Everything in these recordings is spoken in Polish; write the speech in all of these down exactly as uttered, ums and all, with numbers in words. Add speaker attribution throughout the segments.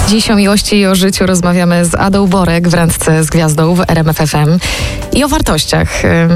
Speaker 1: Dziś o miłości i o życiu rozmawiamy z Adą Borek w Randce z Gwiazdą w R M F F M i o wartościach.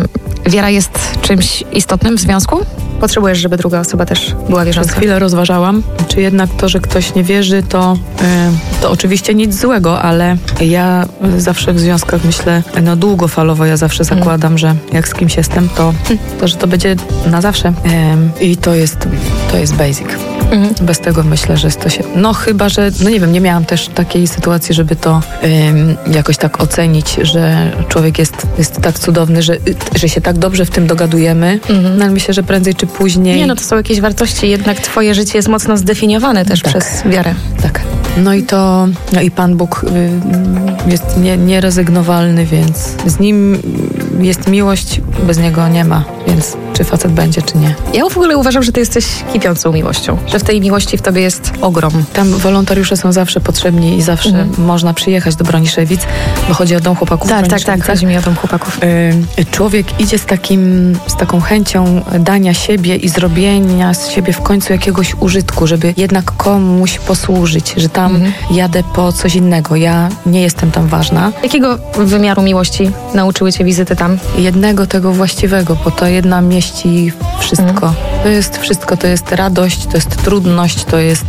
Speaker 1: Wiara jest czymś istotnym w związku? Potrzebujesz, żeby druga osoba też była wierząca?
Speaker 2: Przez chwilę rozważałam, czy jednak to, że ktoś nie wierzy, to, yy, to oczywiście nic złego, ale ja zawsze w związkach myślę, no długofalowo ja zawsze zakładam, mm. że jak z kimś jestem, to, to że to będzie na zawsze. Yy, I to jest, to jest basic. Mhm. Bez tego myślę, że to się... No chyba, że... No nie wiem, nie miałam też takiej sytuacji, żeby to ym, jakoś tak ocenić, że człowiek jest, jest tak cudowny, że, że się tak dobrze w tym dogadujemy. Mhm. No ale myślę, że prędzej czy później...
Speaker 1: Nie, no to są jakieś wartości, jednak twoje życie jest mocno zdefiniowane też tak. przez wiarę.
Speaker 2: Tak. No i to... No i Pan Bóg y, jest nie, nierezygnowalny, więc z Nim jest miłość, bez Niego nie ma, więc czy facet będzie, czy nie.
Speaker 1: Ja w ogóle uważam, że ty jesteś kipiącą miłością, że w tej miłości w tobie jest ogrom.
Speaker 2: Tam wolontariusze są zawsze potrzebni i zawsze mhm. można przyjechać do Broniszewic, bo chodzi o Dom Chłopaków.
Speaker 1: Tak, tak, tak, chodzi mi o Dom Chłopaków.
Speaker 2: Yy, człowiek idzie z takim, z taką chęcią dania siebie i zrobienia z siebie w końcu jakiegoś użytku, żeby jednak komuś posłużyć, że tam mhm. jadę po coś innego. Ja nie jestem tam ważna.
Speaker 1: Jakiego wymiaru miłości nauczyły cię wizyty tam?
Speaker 2: Jednego tego właściwego, bo to jedna mieści wszystko. Mhm. To jest wszystko, to jest radość, to jest trudność, to jest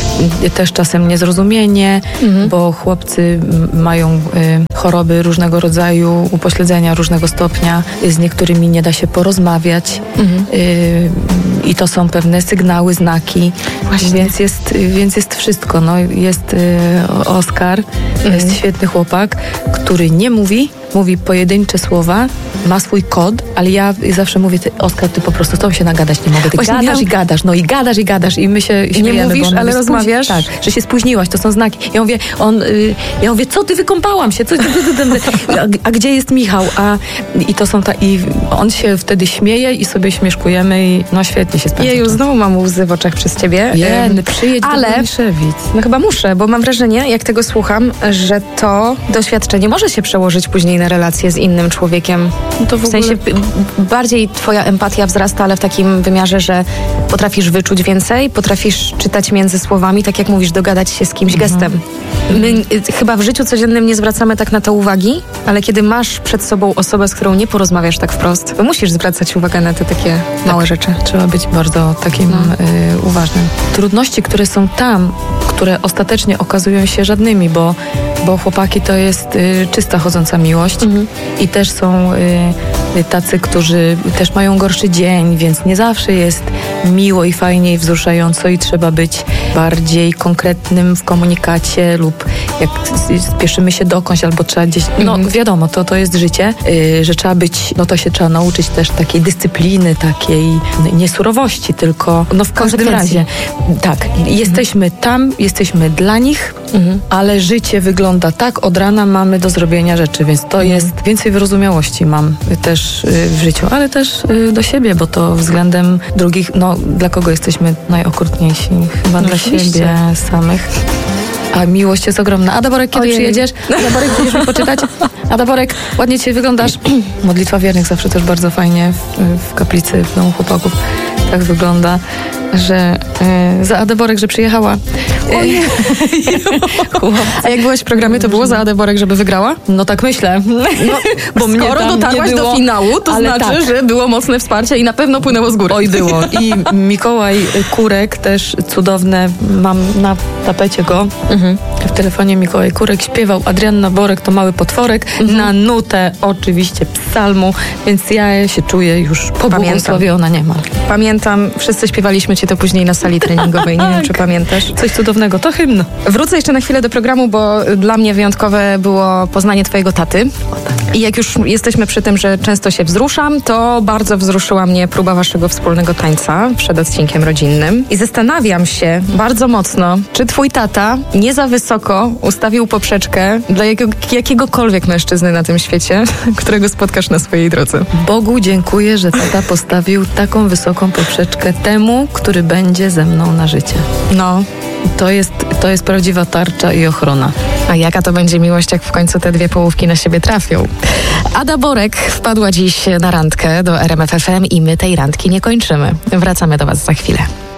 Speaker 2: też czasem niezrozumienie, mhm. bo chłopcy mają y, choroby różnego rodzaju, upośledzenia różnego stopnia, z niektórymi nie da się porozmawiać mhm. y, i to są pewne sygnały, znaki, Właśnie. więc jest, więc jest wszystko. No, jest y, Oskar, mhm. jest świetny chłopak, który nie mówi, mówi pojedyncze słowa, ma swój kod, ale ja zawsze mówię, ty, Oskar, ty po prostu z tobą się nagadać nie mogę. Ty Właśnie gadasz miałam... i gadasz, no i gadasz i gadasz i my się śmiejemy.
Speaker 1: Nie mówisz, ale
Speaker 2: mówię,
Speaker 1: rozmawiasz?
Speaker 2: Tak, że się spóźniłaś, to są znaki. Ja mówię, on, y, ja mówię, co ty, wykąpałam się, co ty, ty, ty, ty, ty. A, a gdzie jest Michał? A, I to są ta, i on się wtedy śmieje i sobie śmieszkujemy i no świetnie się spędza.
Speaker 1: Jeju, znowu mam łzy w oczach przez ciebie.
Speaker 2: Jen, przyjedź
Speaker 1: ale,
Speaker 2: do Broniszewic.
Speaker 1: No chyba muszę, bo mam wrażenie, jak tego słucham, że to doświadczenie może się przełożyć później na relacje z innym człowiekiem. No to w, w ogóle... sensie bardziej twoja empatia wzrasta, ale w takim wymiarze, że potrafisz wyczuć więcej, potrafisz czytać między słowami, tak jak mówisz, dogadać się z kimś mhm. gestem. My y, chyba w życiu codziennym nie zwracamy tak na to uwagi, ale kiedy masz przed sobą osobę, z którą nie porozmawiasz tak wprost, to musisz zwracać uwagę na te takie tak. małe rzeczy.
Speaker 2: Trzeba być bardzo takim no. y, uważnym. Trudności, które są tam, które ostatecznie okazują się żadnymi, bo, bo chłopaki to jest y, czysta chodząca miłość mhm. i też są y, tacy, którzy też mają gorszy dzień, więc nie zawsze jest miło i fajnie i wzruszająco i trzeba być bardziej konkretnym w komunikacie lub jak spieszymy się dokądś albo trzeba gdzieś, no mhm. wiadomo, to, to jest życie, y, że trzeba być, no to się trzeba nauczyć też takiej dyscypliny, takiej nie surowości, tylko no w każdym razie tak, jesteśmy mhm. tam, jesteśmy dla nich, mhm. ale życie wygląda tak, od rana mamy do zrobienia rzeczy, więc to mhm. jest więcej wyrozumiałości mam też y, w życiu, ale też y, do siebie, bo to względem drugich, no dla kogo jesteśmy najokrutniejsi? Chyba no dla oczywiście. siebie samych. A miłość jest ogromna. Ada Borek, kiedy Ojej. przyjedziesz? Ada Borek, będziesz mi poczytać? Ada Borek, ładnie dzisiaj wyglądasz. Modlitwa wiernych zawsze też bardzo fajnie w, w kaplicy, w Domu Chłopaków. Tak wygląda, że y, za Adę Borek, że przyjechała.
Speaker 1: Ojej. A jak byłaś w programie, to było za Adę Borek, żeby wygrała?
Speaker 2: No tak myślę. No,
Speaker 1: bo mnie skoro dotarłaś do finału, to znaczy, tak. że było mocne wsparcie i na pewno płynęło z góry.
Speaker 2: Oj, było. I Mikołaj Kurek też cudowne. Mam na tapecie go. Mhm. W telefonie Mikołaj Kurek śpiewał. Adrianna Borek to mały potworek. Mhm. Na nutę oczywiście psalmu, więc ja się czuję już pobłogosławiona niemal.
Speaker 1: Pamiętam, wszyscy śpiewaliśmy ci to później na sali treningowej. Nie wiem, czy pamiętasz.
Speaker 2: Coś cudownego, to hymn.
Speaker 1: Wrócę jeszcze na chwilę do programu, bo dla mnie wyjątkowe było poznanie twojego taty.
Speaker 2: O, tak.
Speaker 1: I jak już jesteśmy przy tym, że często się wzruszam, to bardzo wzruszyła mnie próba waszego wspólnego tańca przed odcinkiem rodzinnym. I zastanawiam się bardzo mocno, czy twój tata nie za wysoko ustawił poprzeczkę dla jakiego, jakiegokolwiek mężczyzny na tym świecie, którego spotkasz na swojej drodze.
Speaker 2: Bogu dziękuję, że tata postawił taką wysoką poprzeczkę temu, który będzie ze mną na życie.
Speaker 1: No.
Speaker 2: To jest, to jest prawdziwa tarcza i ochrona.
Speaker 1: A jaka to będzie miłość, jak w końcu te dwie połówki na siebie trafią? Ada Borek wpadła dziś na randkę do R M F F M i my tej randki nie kończymy. Wracamy do was za chwilę.